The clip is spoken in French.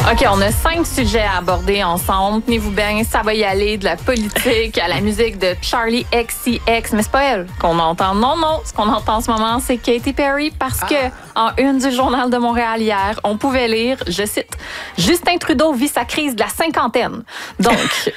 OK, on a 5 sujets à aborder ensemble. Tenez-vous bien, ça va y aller de la politique à la musique de Charli XCX. Mais c'est pas elle qu'on entend. Non, ce qu'on entend en ce moment, c'est Katy Perry parce que en une du Journal de Montréal hier, on pouvait lire, je cite, « Justin Trudeau vit sa crise de la cinquantaine ». Donc,